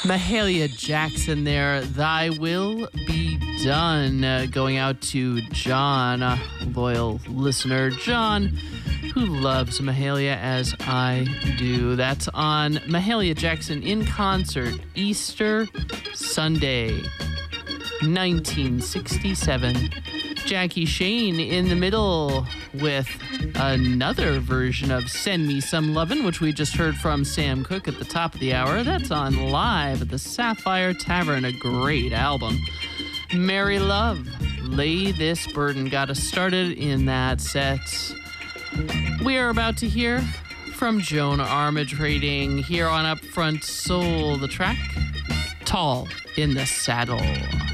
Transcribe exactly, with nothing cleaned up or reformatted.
Mahalia Jackson there, Thy Will Be Done, uh, going out to John, a loyal listener. John, who loves Mahalia as I do. That's on Mahalia Jackson in concert, Easter Sunday, nineteen sixty-seven. Jackie Shane in the middle with another version of Send Me Some Lovin', which we just heard from Sam Cooke at the top of the hour. That's on live at the Sapphire Tavern, a great album. Mary Love, Lay This Burden, got us started in that set. We are about to hear from Joan Armatrading here on Upfront Soul, the track Tall in the Saddle.